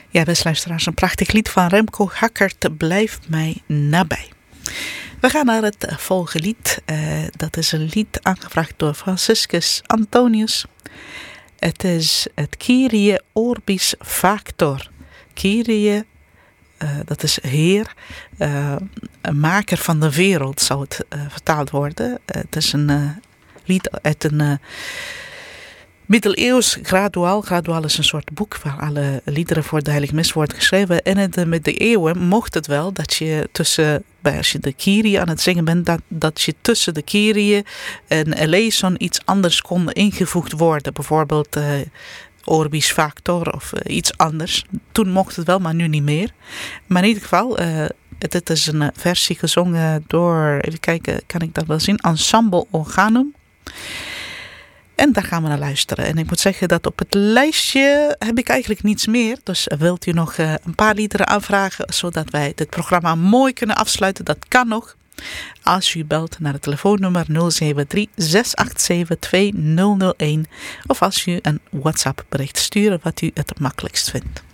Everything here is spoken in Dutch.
Ja, beste luisteraars, een prachtig lied van Remco Hackert, Blijf mij nabij. We gaan naar het volgende lied. Dat is een lied aangevraagd door Franciscus Antonius. Het is het Kyrie Orbis Factor. Kyrie, dat is Heer, een maker van de wereld, zou het vertaald worden. Het is een lied uit een middeleeuws graduaal. Graduaal is een soort boek waar alle liederen voor de Heilige Mis worden geschreven. En in de middeleeuwen mocht het wel dat je als je de Kyrie aan het zingen bent, dat je tussen de Kyrie en eleison iets anders kon ingevoegd worden. Bijvoorbeeld Orbis Factor of iets anders. Toen mocht het wel, maar nu niet meer. Maar in ieder geval, dit is een versie gezongen door, even kijken, kan ik dat wel zien? Ensemble Organum. En daar gaan we naar luisteren. En ik moet zeggen dat op het lijstje heb ik eigenlijk niets meer. Dus wilt u nog een paar liederen aanvragen, zodat wij dit programma mooi kunnen afsluiten? Dat kan nog. Als u belt naar het telefoonnummer 073-687-2001. Of als u een WhatsApp bericht stuurt wat u het makkelijkst vindt.